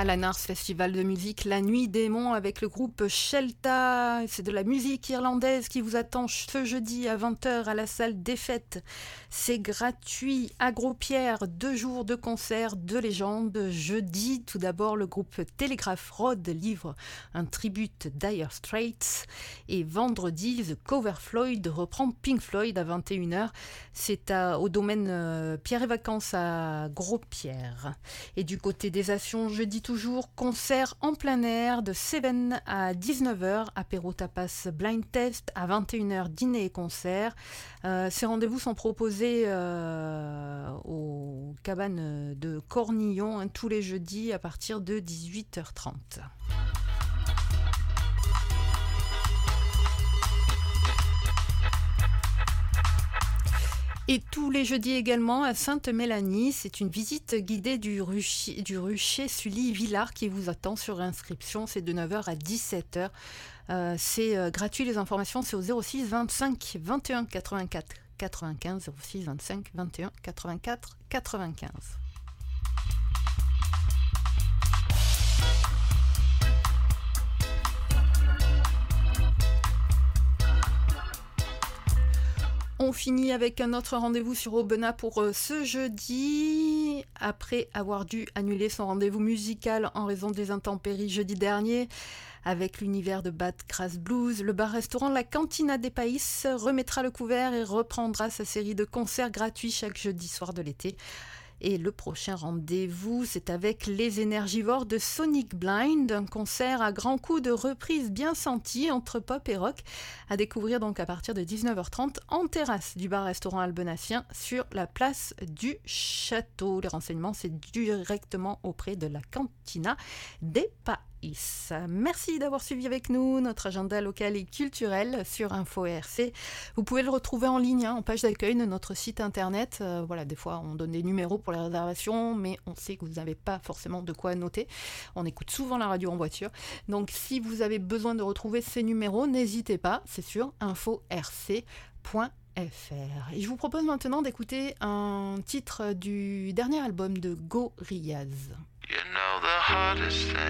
À l'Anars Festival de musique La Nuit Démon avec le groupe Shelta. C'est de la musique irlandaise qui vous attend ce jeudi à 20h à la salle des fêtes. C'est gratuit à Gros-Pierre, 2 jours de concert de légende. Jeudi, tout d'abord, le groupe Telegraph Road livre un tribute Dire Straits. Et vendredi, The Cover Floyd reprend Pink Floyd à 21h. C'est au domaine Pierre et Vacances à Gros-Pierre. Et du côté des Actions, jeudi toujours, concert en plein air de Seven à 19h, apéro tapas blind test à 21h, dîner et concert. Ces rendez-vous sont proposés aux cabanes de Cornillon tous les jeudis à partir de 18h30. Et tous les jeudis également à Sainte-Mélanie, c'est une visite guidée du rucher Sully-Villard qui vous attend sur inscription. C'est de 9h à 17h. C'est gratuit, les informations c'est au 06 25 21 84 95, 06 25 21 84 95. On finit avec un autre rendez-vous sur Aubenas pour ce jeudi. Après avoir dû annuler son rendez-vous musical en raison des intempéries jeudi dernier, avec l'univers de Bad Grass Blues, le bar-restaurant La Cantina des Païs remettra le couvert et reprendra sa série de concerts gratuits chaque jeudi soir de l'été. Et le prochain rendez-vous, c'est avec les énergivores de Sonic Blind, un concert à grands coups de reprises bien sentis entre pop et rock, à découvrir donc à partir de 19h30 en terrasse du bar-restaurant albenassien sur la place du Château. Les renseignements, c'est directement auprès de la Cantina des Païs. Merci d'avoir suivi avec nous notre agenda local et culturel sur Info RC. Vous pouvez le retrouver en ligne en page d'accueil de notre site internet. Voilà, des fois on donne des numéros pour les réservations, mais on sait que vous n'avez pas forcément de quoi noter. On écoute souvent la radio en voiture. Donc si vous avez besoin de retrouver ces numéros, n'hésitez pas, c'est sur info-rc.fr. Et je vous propose maintenant d'écouter un titre du dernier album de Gorillaz. You know the hardest thing